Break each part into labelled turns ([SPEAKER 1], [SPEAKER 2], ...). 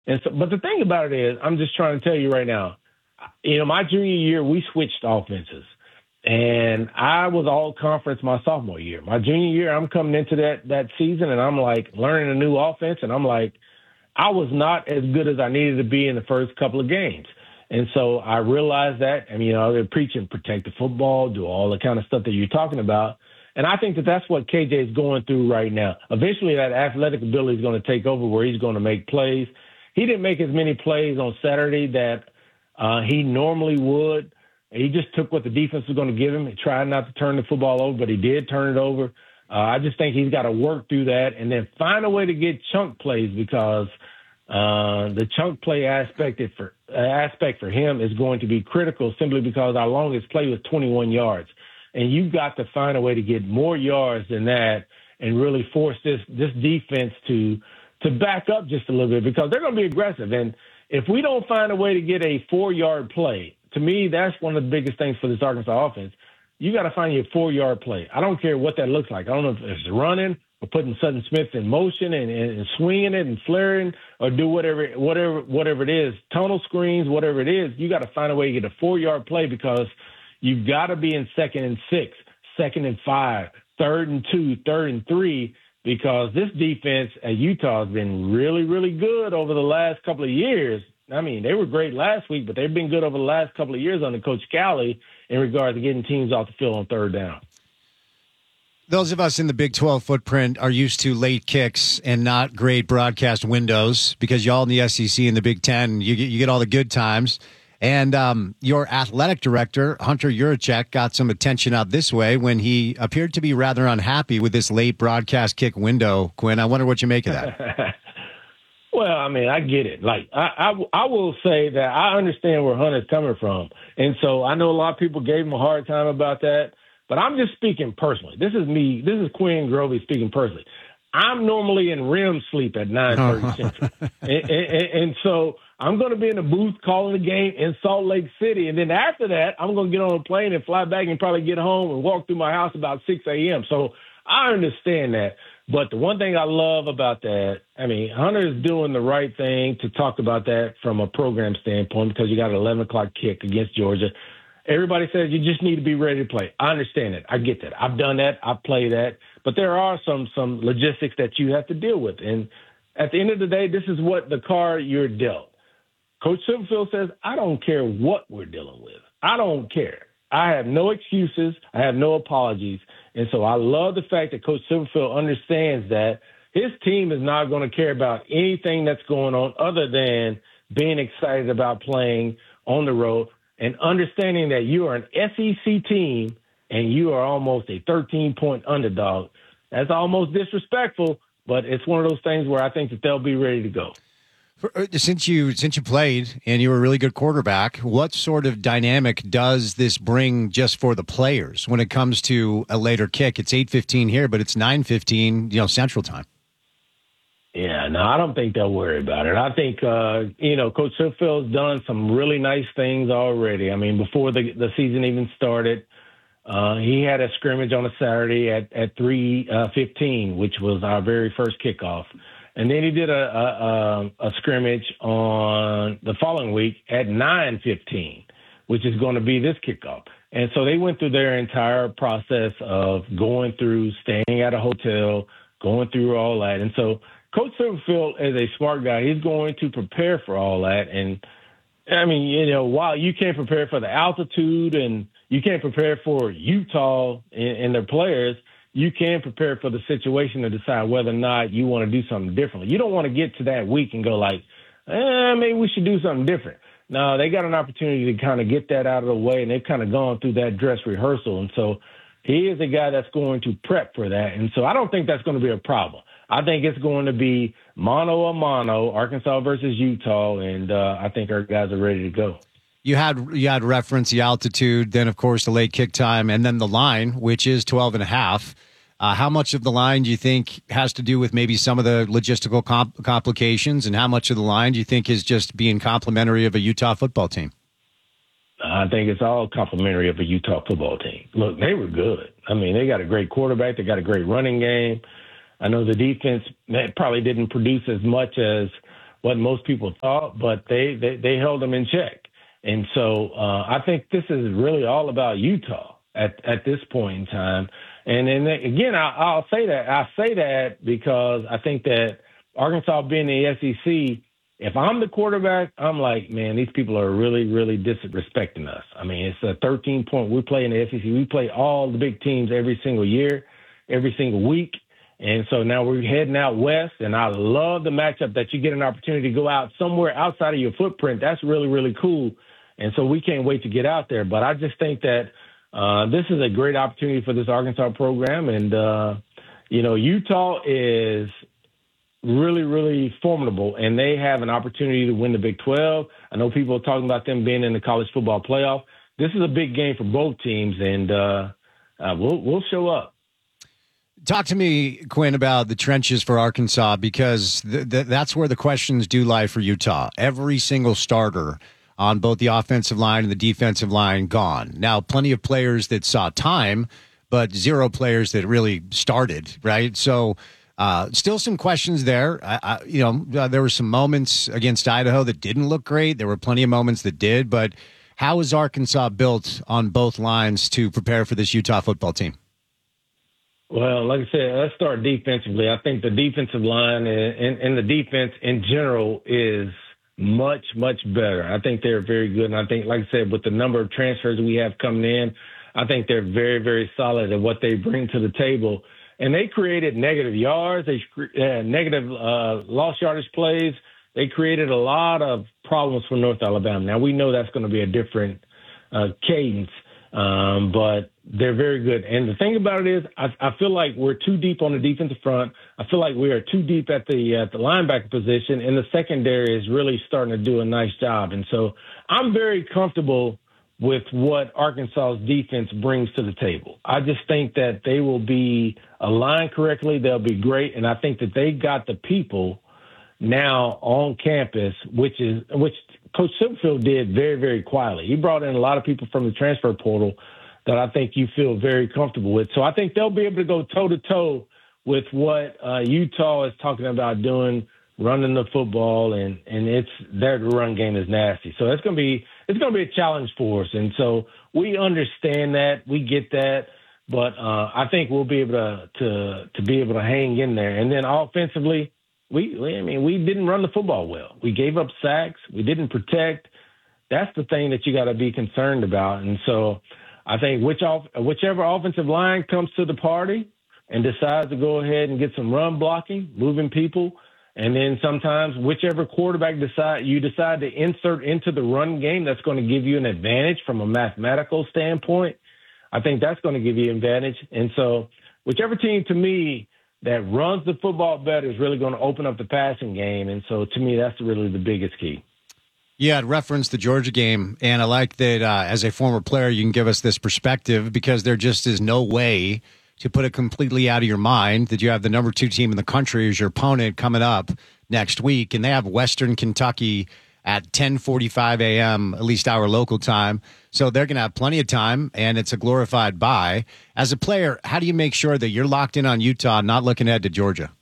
[SPEAKER 1] And so, but the thing about it is, I'm just trying to tell you right now, my junior year, we switched offenses. And I was all conference my sophomore year. My junior year, I'm coming into that season, and I'm like learning a new offense, and I'm like, I was not as good as I needed to be in the first couple of games. And so I realized that, they're preaching protect the football, do all the kind of stuff that you're talking about. And I think that that's what KJ is going through right now. Eventually, that athletic ability is going to take over where he's going to make plays. He didn't make as many plays on Saturday that he normally would. He just took what the defense was going to give him. He tried not to turn the football over, but he did turn it over. I just think he's got to work through that and then find a way to get chunk plays because the chunk play aspect for him is going to be critical simply because our longest play was 21 yards. And you've got to find a way to get more yards than that and really force this defense to back up just a little bit because they're going to be aggressive. And if we don't find a way to get a 4-yard play, to me, that's one of the biggest things for this Arkansas offense. You got to find your 4-yard play. I don't care what that looks like. I don't know if it's running or putting Sutton Smith in motion and swinging it and flaring or do whatever it is, tunnel screens, whatever it is. You got to find a way to get a 4-yard play because you've got to be in 2nd and 6, 2nd and 5, 3rd and 2, 3rd and 3 because this defense at Utah has been really, really good over the last couple of years. I mean, they were great last week, but they've been good over the last couple of years under Coach Cowley in regard to getting teams off the field on 3rd down.
[SPEAKER 2] Those of us in the Big 12 footprint are used to late kicks and not great broadcast windows because y'all in the SEC and the Big 10, you get all the good times. And your athletic director, Hunter Yurachek, got some attention out this way when he appeared to be rather unhappy with this late broadcast kick window. Quinn, I wonder what you make of that.
[SPEAKER 1] Well, I mean, I get it. Like, I will say that I understand where Hunter's coming from. And so I know a lot of people gave him a hard time about that, but I'm just speaking personally. This is me. This is Quinn Grovey speaking personally. I'm normally in REM sleep at 9:30 Central. And so I'm going to be in the booth calling the game in Salt Lake City. And then after that, I'm going to get on a plane and fly back and probably get home and walk through my house about 6 a.m. So I understand that. But the one thing I love about that, I mean, Hunter is doing the right thing to talk about that from a program standpoint because you got an 11 o'clock kick against Georgia. Everybody says you just need to be ready to play. I understand it. I get that. I've done that. I play that. But there are some logistics that you have to deal with. And at the end of the day, this is what the card you're dealt. Coach Silverfield says, I don't care what we're dealing with. I don't care. I have no excuses. I have no apologies. And so I love the fact that Coach Silverfield understands that his team is not going to care about anything that's going on other than being excited about playing on the road and understanding that you are an SEC team and you are almost a 13-point underdog. That's almost disrespectful, but it's one of those things where I think that they'll be ready to go.
[SPEAKER 2] Since you played and you were a really good quarterback, what sort of dynamic does this bring just for the players when it comes to a later kick? It's 8:15 here, but it's 9:15, Central Time.
[SPEAKER 1] Yeah, no, I don't think they'll worry about it. I think, Coach Silverfield's done some really nice things already. I mean, before the season even started, he had a scrimmage on a Saturday at 3:15, which was our very first kickoff. And then he did a scrimmage on the following week at 9:15, which is going to be this kickoff. And so they went through their entire process of going through, staying at a hotel, going through all that. And so Coach Silverfield is a smart guy. He's going to prepare for all that. And, I mean, while you can't prepare for the altitude and you can't prepare for Utah and their players, you can prepare for the situation to decide whether or not you want to do something differently. You don't want to get to that week and go like, maybe we should do something different. No, they got an opportunity to kind of get that out of the way, and they've kind of gone through that dress rehearsal. And so he is a guy that's going to prep for that. And so I don't think that's going to be a problem. I think it's going to be mano a mano, Arkansas versus Utah, and I think our guys are ready to go.
[SPEAKER 2] You had reference the altitude, then, of course, the late kick time, and then the line, which is 12.5. How much of the line do you think has to do with maybe some of the logistical complications, and how much of the line do you think is just being complimentary of a Utah football team?
[SPEAKER 1] I think it's all complimentary of a Utah football team. Look, they were good. I mean, they got a great quarterback. They got a great running game. I know the defense probably didn't produce as much as what most people thought, but they held them in check. And so I think this is really all about Utah at this point in time. And then again, I'll say that. I say that because I think that Arkansas being the SEC, if I'm the quarterback, I'm like, man, these people are really, really disrespecting us. I mean, it's a 13-point. We play in the SEC. We play all the big teams every single year, every single week. And so now we're heading out west, and I love the matchup that you get an opportunity to go out somewhere outside of your footprint. That's really, really cool. And so we can't wait to get out there. But I just think that this is a great opportunity for this Arkansas program. And, Utah is really, really formidable, and they have an opportunity to win the Big 12. I know people are talking about them being in the college football playoff. This is a big game for both teams, and we'll show up.
[SPEAKER 2] Talk to me, Quinn, about the trenches for Arkansas, because that's where the questions do lie for Utah. Every single starter on both the offensive line and the defensive line gone. Now, plenty of players that saw time, but zero players that really started, right? So still some questions there. There were some moments against Idaho that didn't look great. There were plenty of moments that did, but how is Arkansas built on both lines to prepare for this Utah football team?
[SPEAKER 1] Well, like I said, let's start defensively. I think the defensive line and the defense in general is much, much better. I think they're very good. And I think, like I said, with the number of transfers we have coming in, I think they're very, very solid at what they bring to the table. And they created negative yards, negative lost yardage plays. They created a lot of problems for North Alabama. Now, we know that's going to be a different cadence, but they're very good. And the thing about it is, I feel like we're too deep on the defensive front. I feel like we are too deep at the linebacker position, and the secondary is really starting to do a nice job. And so I'm very comfortable with what Arkansas's defense brings to the table. I just think that they will be aligned correctly. They'll be great. And I think that they got the people now on campus, which Coach Silverfield did very, very quietly. He brought in a lot of people from the transfer portal that I think you feel very comfortable with. So I think they'll be able to go toe-to-toe with what Utah is talking about doing, running the football, and their run game is nasty. So it's going to be a challenge for us. And so we understand that, we get that, but I think we'll be able to be able to hang in there. And then offensively, we didn't run the football well. We gave up sacks. We didn't protect. That's the thing that you got to be concerned about. And so I think whichever offensive line comes to the party and decides to go ahead and get some run blocking, moving people, and then sometimes whichever quarterback decide to insert into the run game, that's going to give you an advantage from a mathematical standpoint. I think that's going to give you an advantage. And so whichever team, to me, that runs the football better is really going to open up the passing game. And so to me, that's really the biggest key.
[SPEAKER 2] Yeah, it referenced the Georgia game, and I like that as a former player, you can give us this perspective because there just is no way to put it completely out of your mind that you have the number 2 team in the country as your opponent coming up next week, and they have Western Kentucky at 10:45 a.m., at least our local time. So they're going to have plenty of time, and it's a glorified bye. As a player, how do you make sure that you're locked in on Utah, not looking ahead to Georgia?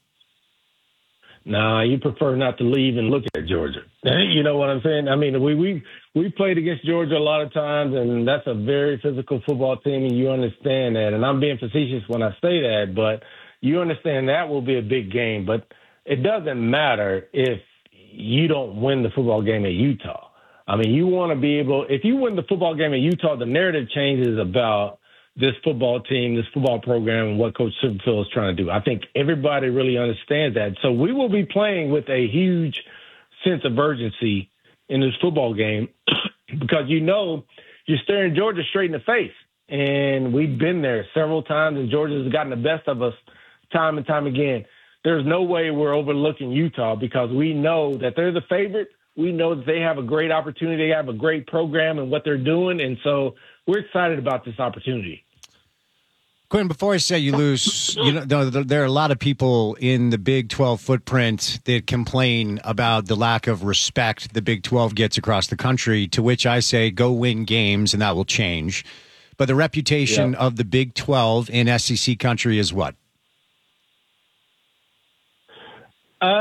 [SPEAKER 1] Nah, you prefer not to leave and look at Georgia. You know what I'm saying? I mean, we played against Georgia a lot of times, and that's a very physical football team, and you understand that. And I'm being facetious when I say that, but you understand that will be a big game. But it doesn't matter if you don't win the football game at Utah. I mean, you want to be able – if you win the football game at Utah, the narrative changes about this football team, this football program, and what Coach Silverfield is trying to do. I think everybody really understands that. So we will be playing with a huge sense of urgency in this football game because you're staring Georgia straight in the face. And we've been there several times, and Georgia has gotten the best of us time and time again. There's no way we're overlooking Utah because we know that they're the favorite. We know that they have a great opportunity. They have a great program and what they're doing. And so we're excited about this opportunity.
[SPEAKER 2] Quinn, before I say you lose, there are a lot of people in the Big 12 footprint that complain about the lack of respect the Big 12 gets across the country, to which I say go win games and that will change. But the reputation of the Big 12 in SEC country is what?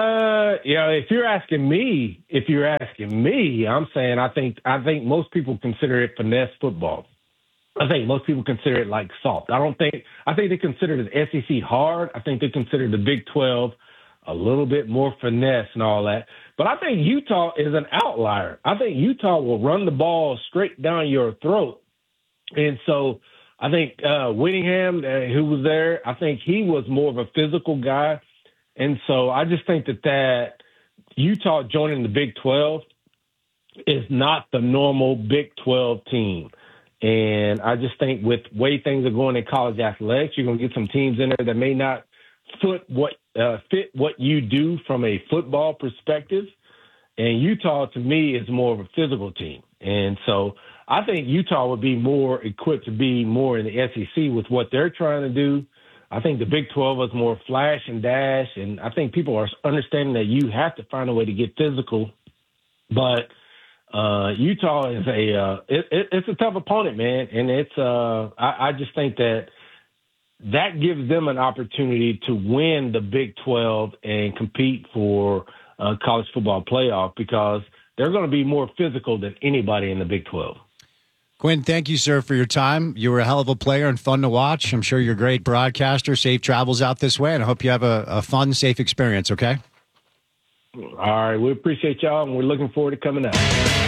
[SPEAKER 1] If you're asking me, I'm saying I think most people consider it finesse football. I think most people consider it like soft. I think they consider the SEC hard. I think they consider the Big 12 a little bit more finesse and all that. But I think Utah is an outlier. I think Utah will run the ball straight down your throat. And so I think Whittingham, who was there, I think he was more of a physical guy. And so I just think that Utah joining the Big 12 is not the normal Big 12 team. And I just think with the way things are going in college athletics, you're going to get some teams in there that may not fit what you do from a football perspective. And Utah, to me, is more of a physical team. And so I think Utah would be more equipped to be more in the SEC with what they're trying to do. I think the Big 12 is more flash and dash, and I think people are understanding that you have to find a way to get physical. But Utah is it's a tough opponent, man, and I just think that gives them an opportunity to win the Big 12 and compete for college football playoff because they're going to be more physical than anybody in the Big 12.
[SPEAKER 2] Quinn, thank you, sir, for your time. You were a hell of a player and fun to watch. I'm sure you're a great broadcaster. Safe travels out this way, and I hope you have a fun, safe experience, okay?
[SPEAKER 1] All right. We appreciate y'all, and we're looking forward to coming out.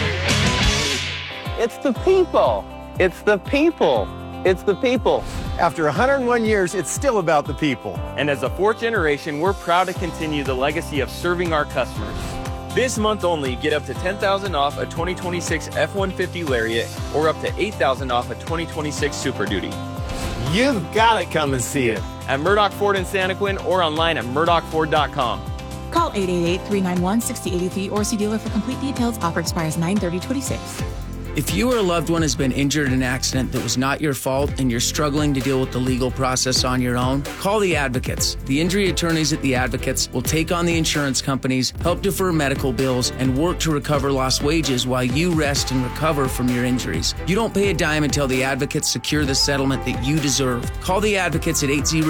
[SPEAKER 3] It's the people. It's the people. It's the people.
[SPEAKER 4] After 101 years, it's still about the people.
[SPEAKER 3] And as a fourth generation, we're proud to continue the legacy of serving our customers. This month only, get up to $10,000 off a 2026 F-150 Lariat or up to $8,000 off a 2026 Super Duty.
[SPEAKER 4] You've got to come and see it.
[SPEAKER 3] At Murdoch Ford in Santaquin or online at murdochford.com.
[SPEAKER 5] Call 888-391-6083 or see dealer for complete details. Offer expires 9/30/26.
[SPEAKER 6] If you or a loved one has been injured in an accident that was not your fault and you're struggling to deal with the legal process on your own, call the Advocates. The injury attorneys at the Advocates will take on the insurance companies, help defer medical bills, and work to recover lost wages while you rest and recover from your injuries. You don't pay a dime until the Advocates secure the settlement that you deserve. Call the Advocates at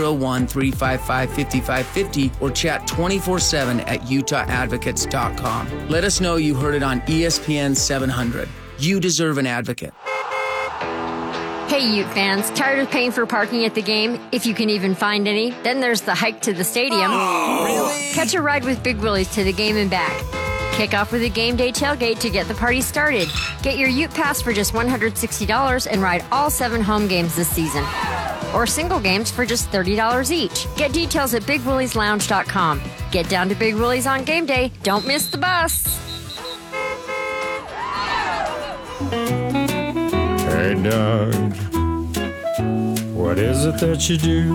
[SPEAKER 6] 801-355-5550 or chat 24/7 at utahadvocates.com. Let us know you heard it on ESPN 700. You deserve an advocate.
[SPEAKER 7] Hey, Ute fans, tired of paying for parking at the game? If you can even find any, then there's the hike to the stadium.
[SPEAKER 4] Oh, really?
[SPEAKER 7] Catch a ride with Big Willie's to the game and back. Kick off with a game day tailgate to get the party started. Get your Ute Pass for just $160 and ride all 7 home games this season. Or single games for just $30 each. Get details at BigWilliesLounge.com. Get down to Big Willie's on game day. Don't miss the bus.
[SPEAKER 8] Hey, Doug, what is it that you do?